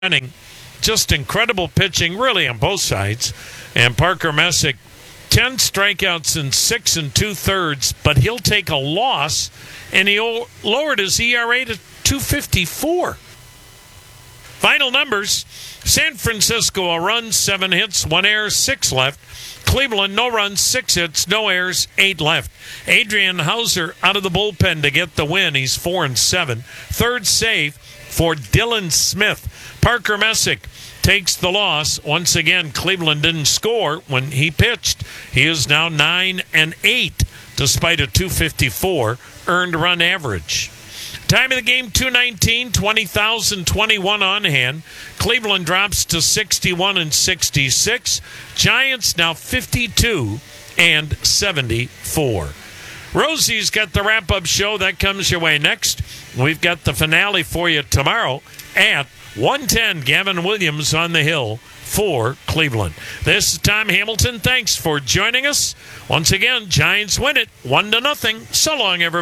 inning. Just incredible pitching, really, on both sides. And Parker Messick, 10 strikeouts in 6 2/3, but he'll take a loss, and he lowered his ERA to 2.54. Final numbers: San Francisco, a run, 7 hits, 1 error, 6 left. Cleveland, no runs, 6 hits, no errors, 8 left. Adrian Hauser out of the bullpen to get the win. He's 4-7. Third save for Dylan Smith. Parker Messick takes the loss. Once again, Cleveland didn't score when he pitched. He is now 9-8, despite a 2.54 earned run average. Time of the game, 2:19, 20,021 on hand. Cleveland drops to 61-66. Giants now 52-74. Rosie's got the wrap-up show. That comes your way next. We've got the finale for you tomorrow at 1:10. Gavin Williams on the hill for Cleveland. This is Tom Hamilton. Thanks for joining us. Once again, Giants win it 1-0. So long, everybody.